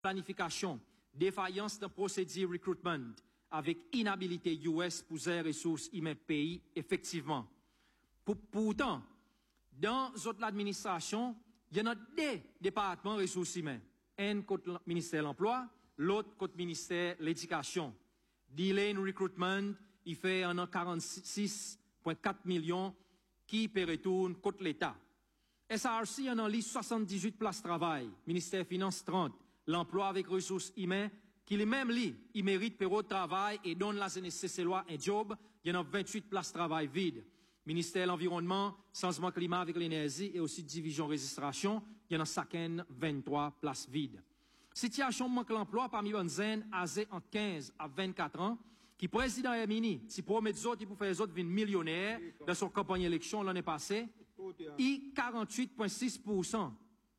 planification, défaillance de procédure recruitment, avec inhabilité US pour les ressources humaines pays, effectivement. Pourtant, dans l'administration, il y en a deux départements ressources humaines. Un côté le ministère de l'Emploi, l'autre côté le ministère de l'Éducation. Delay in recruitment, il fait 46,4 millions qui peut retourner côté l'État. SRC en liste 78 places de travail, ministère des Finances 30, l'emploi avec ressources humaines, qui les mêmes lits, ils méritent période de travail et donnent la CNSC loi un job, il y en a 28 places de travail vides. Ministère de l'Environnement, changement climat avec l'énergie et aussi division registration, il y en a chacun 23 places vides. Situation manque l'emploi parmi les jeunes âgés entre 15 à 24 ans, qui président Hermini, si promet les autres, il pour faire les autres venir millionnaires dans son campagne élection l'année passée, il 48,6%.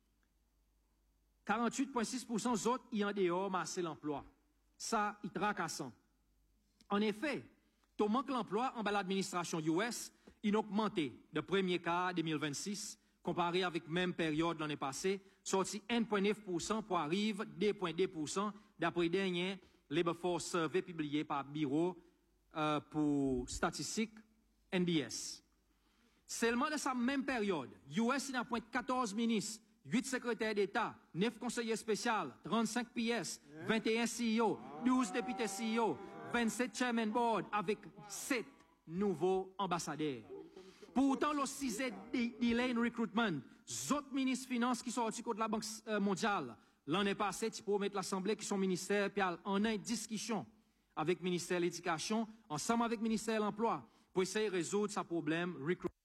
48,6% des autres, ils en dehors, masser l'emploi. Ça, il tracassant. En effet, tout manque l'emploi en bas l'administration US, il a augmenté de premier quart 2026, comparé avec même période l'année passée, sorti 1,9% pour arriver 2,2% d'après dernier Labor Force Survey publié par Bureau pour Statistique NBS. Seulement de sa même période, US il appointe 14 ministres, 8 secrétaires d'État, 9 conseillers spéciaux, 35 PS, 21 CEO, 12 députés CEO, 27 chairman board avec 7 nouveaux ambassadeurs. Pourtant, le 6 delay in recruitment, autres ministres des Finances qui sont sortis contre la Banque mondiale, l'année passée, tu peux mettre l'Assemblée qui sont ministères, puis en une discussion avec le ministère de l'Éducation, ensemble avec le ministère de l'Emploi, pour essayer de résoudre ce problème recruitment.